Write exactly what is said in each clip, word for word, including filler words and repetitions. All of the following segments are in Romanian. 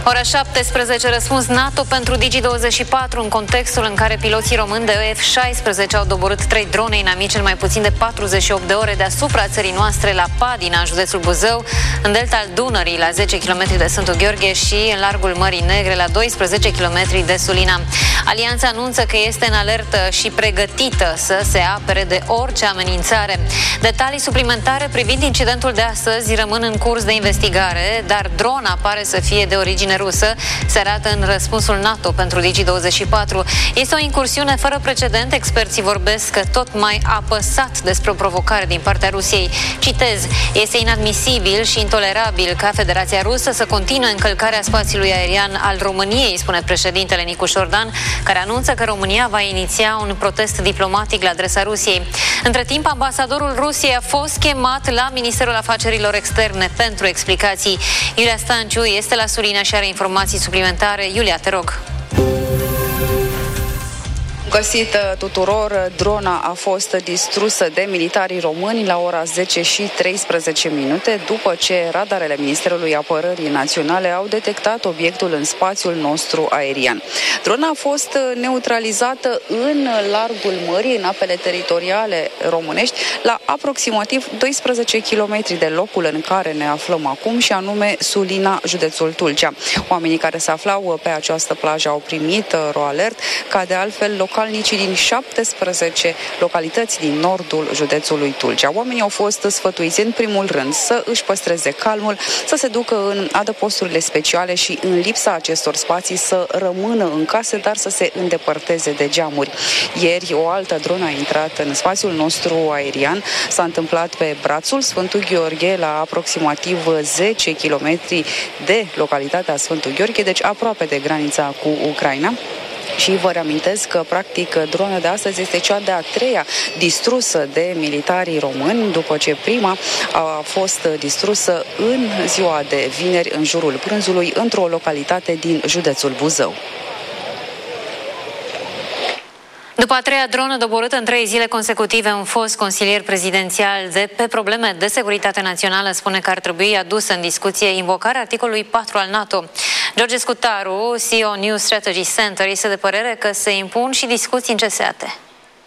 Ora șaptesprezece, răspuns NATO pentru Digi douăzeci și patru în contextul în care piloții români de F șaisprezece au doborât trei drone inamice în mai puțin de patruzeci și opt de ore deasupra țării noastre, la Padina, în județul Buzău, în delta al Dunării, la zece kilometri de Sfântul Gheorghe și în largul Mării Negre, la doisprezece kilometri de Sulina. Alianța anunță că este în alertă și pregătită să se apere de orice amenințare. Detalii suplimentare privind incidentul de astăzi rămân în curs de investigare, dar drona pare să fie de origine rusă, se arată în răspunsul NATO pentru Digi douăzeci și patru. Este o incursiune fără precedent, experții vorbesc tot mai apăsat despre o provocare din partea Rusiei. Citez: este inadmisibil și intolerabil ca Federația Rusă să continue încălcarea spațiului aerian al României, spune președintele Nicu Șordan, care anunță că România va iniția un protest diplomatic la adresa Rusiei. Între timp, ambasadorul Rusiei a fost chemat la Ministerul Afacerilor Externe pentru explicații. Iulia Stanciu este la Sulina și are informații suplimentare. Iulia, te rog. Găsită tuturor, drona a fost distrusă de militarii români la ora zece și treisprezece minute, după ce radarele Ministerului Apărării Naționale au detectat obiectul în spațiul nostru aerian. Drona a fost neutralizată în largul mării, în apele teritoriale românești, la aproximativ doisprezece kilometri de locul în care ne aflăm acum, și anume Sulina, județul Tulcea. Oamenii care se aflau pe această plajă au primit ro-alert, ca de altfel local Nicii din șaptesprezece localități din nordul județului Tulcea. Oamenii au fost sfătuiți în primul rând să își păstreze calmul, să se ducă în adăposturile speciale și, în lipsa acestor spații, să rămână în case, dar să se îndepărteze de geamuri. Ieri o altă dronă a intrat în spațiul nostru aerian. S-a întâmplat pe brațul Sfântul Gheorghe, la aproximativ zece kilometri de localitatea Sfântul Gheorghe, deci aproape de granița cu Ucraina. Și vă reamintesc că, practic, drona de astăzi este cea de-a treia distrusă de militarii români, după ce prima a fost distrusă în ziua de vineri, în jurul prânzului, într-o localitate din județul Buzău. După a treia dronă doborâtă în trei zile consecutive, un fost consilier prezidențial de pe probleme de securitate națională spune că ar trebui adusă în discuție invocarea articolului patru al NATO. George Scutaru, C E O New Strategy Center, este de părere că se impun și discuții înceseate.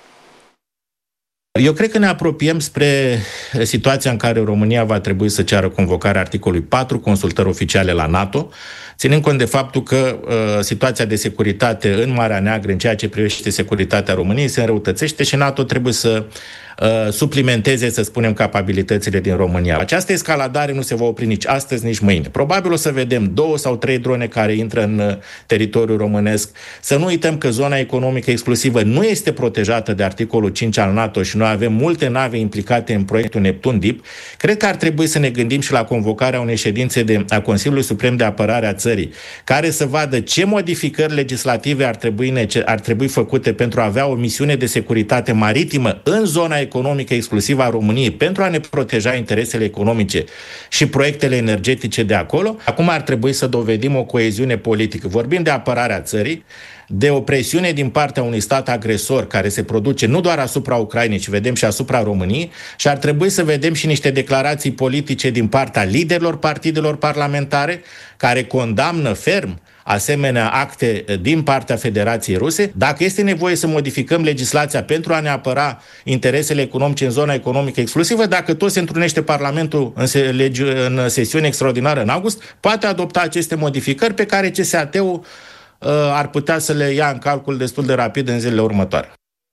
Eu cred că ne apropiem spre situația în care România va trebui să ceară convocarea articolului patru, consultări oficiale la NATO, ținând cont de faptul că uh, situația de securitate în Marea Neagră, în ceea ce privește securitatea României, se înrăutățește și NATO trebuie să uh, suplimenteze, să spunem, capabilitățile din România. Această escaladare nu se va opri nici astăzi, nici mâine. Probabil o să vedem două sau trei drone care intră în uh, teritoriul românesc. Să nu uităm că zona economică exclusivă nu este protejată de articolul cinci al NATO și noi avem multe nave implicate în proiectul Neptun Deep. Cred că ar trebui să ne gândim și la convocarea unei ședințe de, a Consiliului Suprem de Apărare a țării, care să vadă ce modificări legislative ar trebui, ar trebui făcute pentru a avea o misiune de securitate maritimă în zona economică exclusivă a României, pentru a ne proteja interesele economice și proiectele energetice de acolo. Acum ar trebui să dovedim o coeziune politică. Vorbim de apărarea țării, de o presiune din partea unui stat agresor care se produce nu doar asupra Ucrainei, ci vedem și asupra României, și ar trebui să vedem și niște declarații politice din partea liderilor partidelor parlamentare care condamnă ferm asemenea acte din partea Federației Ruse. Dacă este nevoie să modificăm legislația pentru a ne apăra interesele economice în zona economică exclusivă, dacă tot se întrunește Parlamentul în, se, legi, în sesiune extraordinară în august, poate adopta aceste modificări pe care C S A T-ul ar putea să le ia în calcul destul de rapid în zilele următoare.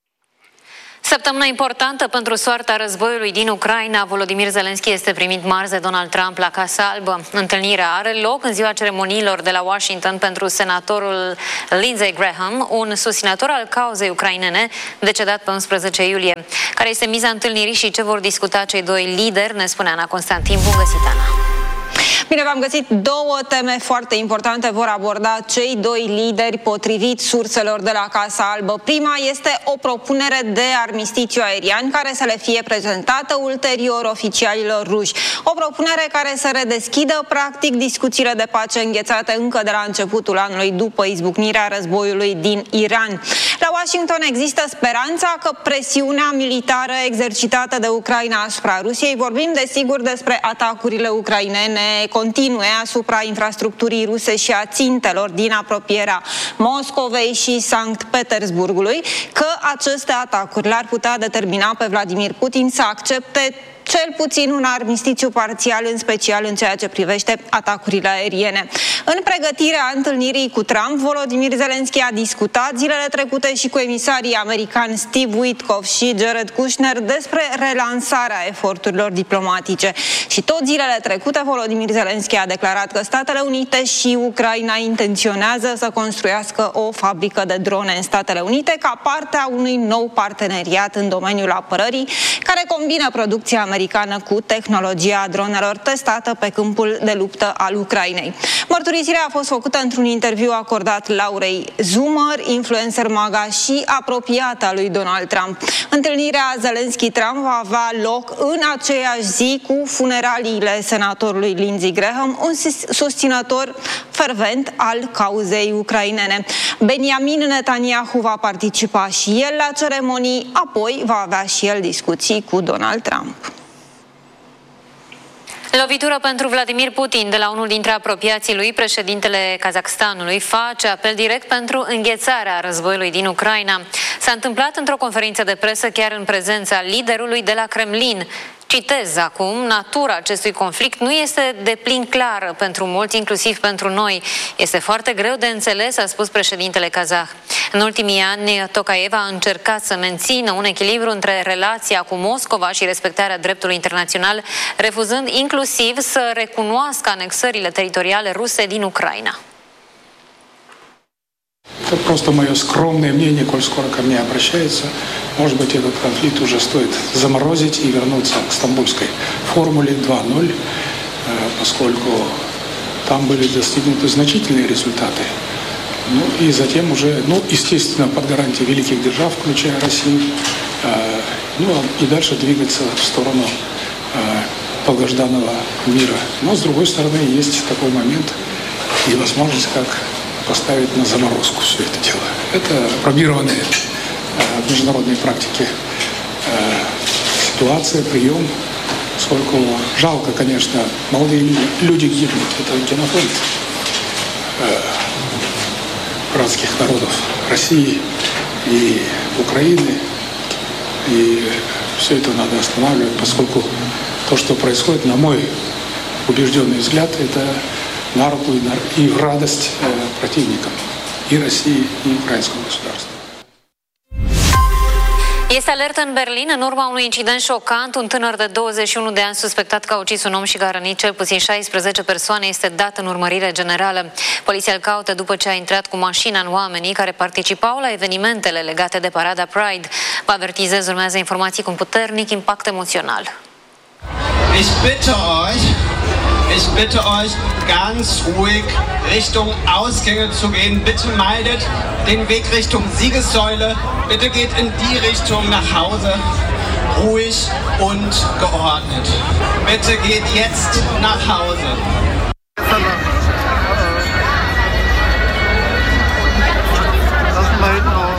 Săptămână importantă pentru soarta războiului din Ucraina. Volodymyr Zelensky este primit marți de Donald Trump la Casa Albă. Întâlnirea are loc în ziua ceremoniilor de la Washington pentru senatorul Lindsey Graham, un susținător al cauzei ucrainene, decedat pe unsprezece iulie. Care este miza întâlnirii și ce vor discuta cei doi lideri, ne spune Ana Constantin. Bun găsit, Ana! Bine, v-am găsit. Două teme foarte importante vor aborda cei doi lideri potrivit surselor de la Casa Albă. Prima este o propunere de armistițiu aerian care să le fie prezentată ulterior oficialilor ruși. O propunere care să redeschidă practic discuțiile de pace înghețate încă de la începutul anului după izbucnirea războiului din Iran. La Washington există speranța că presiunea militară exercitată de Ucraina asupra Rusiei, vorbim desigur despre atacurile ucrainene continue asupra infrastructurii ruse și a țintelor din apropierea Moscovei și Sankt Petersburgului, că aceste atacuri l-ar putea determina pe Vladimir Putin să accepte cel puțin un armistițiu parțial, în special în ceea ce privește atacurile aeriene. În pregătirea întâlnirii cu Trump, Volodymyr Zelensky a discutat zilele trecute și cu emisarii americani Steve Witkoff și Jared Kushner despre relansarea eforturilor diplomatice. Și tot zilele trecute, Volodymyr Zelensky a declarat că Statele Unite și Ucraina intenționează să construiască o fabrică de drone în Statele Unite ca parte a unui nou parteneriat în domeniul apărării, care combină producția americană cu tehnologia dronelor testată pe câmpul de luptă al Ucrainei. Mărturisirea a fost făcută într-un interviu acordat Laurei Zoomer, influencer maga și apropiată a lui Donald Trump. Întâlnirea Zelensky-Trump va avea loc în aceeași zi cu funeraliile senatorului Lindsey Graham, un susținător fervent al cauzei ucrainene. Benjamin Netanyahu va participa și el la ceremonii, apoi va avea și el discuții cu Donald Trump. Lovitură pentru Vladimir Putin de la unul dintre apropiații lui. Președintele Kazakhstanului face apel direct pentru înghețarea războiului din Ucraina. S-a întâmplat într-o conferință de presă chiar în prezența liderului de la Kremlin. Citez acum: natura acestui conflict nu este deplin clară pentru mulți, inclusiv pentru noi. Este foarte greu de înțeles, a spus președintele kazah. În ultimii ani, Tokayev a încercat să mențină un echilibru între relația cu Moscova și respectarea dreptului internațional, refuzând inclusiv să recunoască anexările teritoriale ruse din Ucraina. Это просто мое скромное мнение, коль скоро ко мне обращаются. Может быть, этот конфликт уже стоит заморозить и вернуться к стамбульской формуле два ноль, поскольку там были достигнуты значительные результаты. Ну и затем уже, ну, естественно, под гарантией великих держав, включая Россию, ну и дальше двигаться в сторону долгожданного мира. Но, с другой стороны, есть такой момент и возможность, как поставить на заморозку все это дело. Это пробированная э, в международной практике э, ситуация, прием, поскольку жалко, конечно, молодые люди гибнут. Это генофонд э, братских народов России и Украины. И все это надо останавливать, поскольку то, что происходит, на мой убежденный взгляд, это на руку и, на, и в радость э, противникам и России, и украинского государства. Este alertă în Berlin în urma unui incident șocant. Un tânăr de douăzeci și unu de ani suspectat că a ucis un om și că a rănit cel puțin șaisprezece persoane este dat în urmărire generală. Poliția îl caută după ce a intrat cu mașina în oamenii care participau la evenimentele legate de parada Pride. Vă avertizez, urmează informații cu un puternic impact emoțional. Ich bitte euch, Ich bitte euch, ganz ruhig Richtung Ausgänge zu gehen. Bitte meidet den Weg Richtung Siegessäule. Bitte geht in die Richtung nach Hause. Ruhig und geordnet. Bitte geht jetzt nach Hause. Lassen wir hinten raus.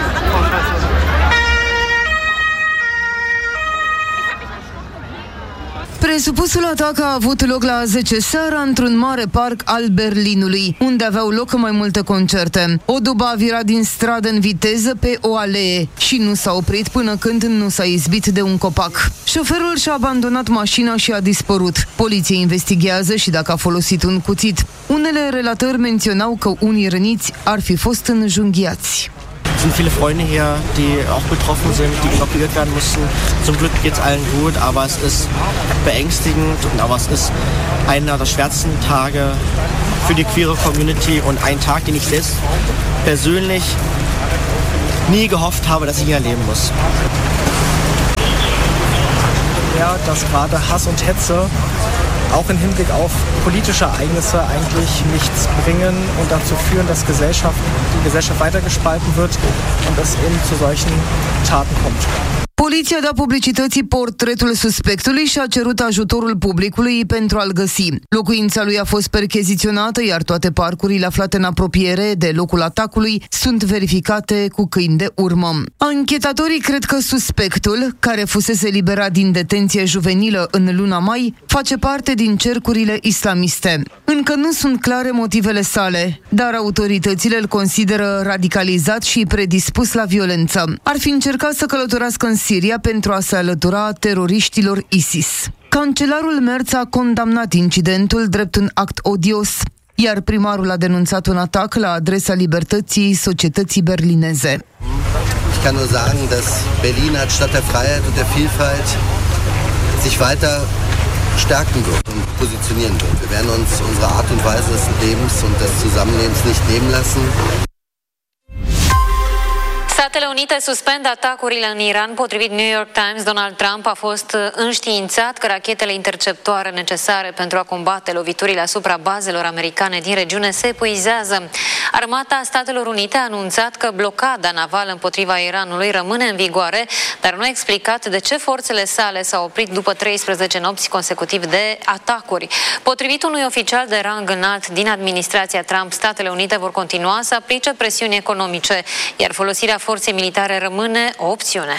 Presupusul atac a avut loc la zece seara într-un mare parc al Berlinului, unde aveau loc mai multe concerte. O dubă a virat din stradă în viteză pe o alee și nu s-a oprit până când nu s-a izbit de un copac. Șoferul și-a abandonat mașina și a dispărut. Poliția investigează și dacă a folosit un cuțit. Unele relatări menționau că unii răniți ar fi fost înjunghiați. Es sind viele Freunde hier, die auch betroffen sind, die evakuiert werden mussten. Zum Glück geht es allen gut, aber es ist beängstigend, aber es ist einer der schwersten Tage für die queere Community und ein Tag, den ich selbst persönlich nie gehofft habe, dass ich ihn erleben muss. Ja, dass gerade Hass und Hetze auch im Hinblick auf politische Ereignisse eigentlich nichts bringen und dazu führen, dass Gesellschaft, die Gesellschaft weiter gespalten wird und es eben zu solchen Taten kommt. Poliția a dat publicității portretul suspectului și a cerut ajutorul publicului pentru a-l găsi. Locuința lui a fost percheziționată, iar toate parcurile aflate în apropiere de locul atacului sunt verificate cu câini de urmă. Anchetatorii cred că suspectul, care fusese eliberat din detenție juvenilă în luna mai, face parte din cercurile islamiste. Încă nu sunt clare motivele sale, dar autoritățile îl consideră radicalizat și predispus la violență. Ar fi încercat să călătorească în Siria pentru a se alătura teroriștilor ISIS. Cancelarul Merz a condamnat incidentul drept un act odios, iar primarul a denunțat un atac la adresa libertății societății berlineze. Ich kann nur sagen, dass Berlin als Stadt der Freiheit und der Vielfalt sich weiter stärken wird und positionieren wird. Wir werden uns unsere Art und Weise des Lebens und des Zusammenlebens nicht nehmen lassen. Statele Unite suspendă atacurile în Iran. Potrivit New York Times, Donald Trump a fost înștiințat că rachetele interceptoare necesare pentru a combate loviturile asupra bazelor americane din regiune se epuizează. Armata Statelor Unite a anunțat că blocada navală împotriva Iranului rămâne în vigoare, dar nu a explicat de ce forțele sale s-au oprit după treisprezece nopți consecutiv de atacuri. Potrivit unui oficial de rang înalt din administrația Trump, Statele Unite vor continua să aplice presiuni economice, iar folosirea forței militare rămâne o opțiune.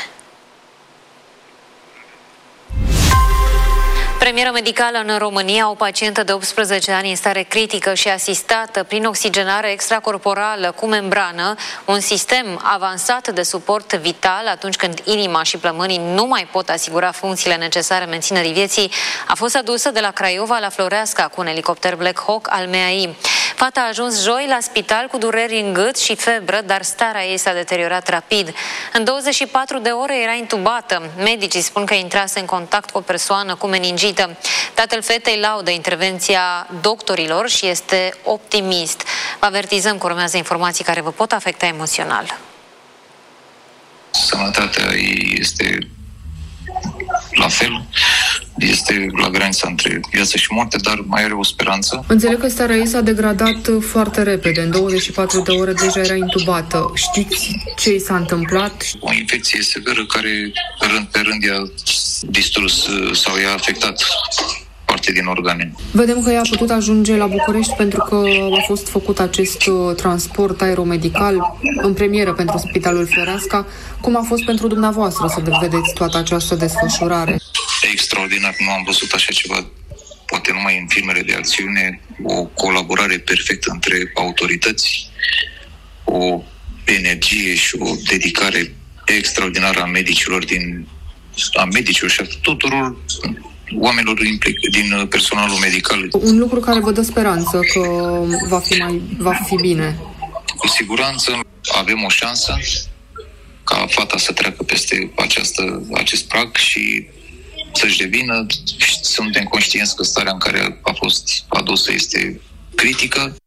Premieră medicală în România, o pacientă de optsprezece ani în stare critică și asistată prin oxigenare extracorporală cu membrană, un sistem avansat de suport vital atunci când inima și plămânii nu mai pot asigura funcțiile necesare menținerii vieții, a fost adusă de la Craiova la Floreasca cu un elicopter Black Hawk al M A I. Fata a ajuns joi la spital cu dureri în gât și febră, dar starea ei s-a deteriorat rapid. În douăzeci și patru de ore era intubată. Medicii spun că intrase în contact cu o persoană cu meningită. Tatăl fetei laudă intervenția doctorilor și este optimist. Vă avertizăm că urmează informații care vă pot afecta emoțional. Sănătatea ei este la fel, este la granița între viață și moarte, dar mai are o speranță. Înțeleg că starea ei s-a degradat foarte repede. În douăzeci și patru de ore deja era intubată. Știți ce i s-a întâmplat? O infecție severă care, rând pe rând, i-a distrus sau i-a afectat parte din organe. Vedem că ea a putut ajunge la București pentru că a fost făcut acest transport aeromedical în premieră pentru Spitalul Floreasca. Cum a fost pentru dumneavoastră să vedeți toată această desfășurare? Extraordinar, nu am văzut așa ceva, poate numai în filmele de acțiune, o colaborare perfectă între autorități, o energie și o dedicare extraordinară a medicilor din a medicilor și a tuturor oamenilor din personalul medical. Un lucru care vă dă speranță că va fi, mai, va fi bine. Cu siguranță avem o șansă ca fata să treacă peste această, acest prag și să-și devină. Suntem conștienți că starea în care a fost adusă este critică.